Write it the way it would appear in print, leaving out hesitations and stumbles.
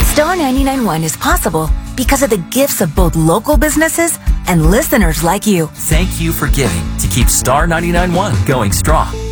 Star 99.1 is possible because of the gifts of both local businesses and listeners like you. Thank you for giving to keep Star 99.1 going strong.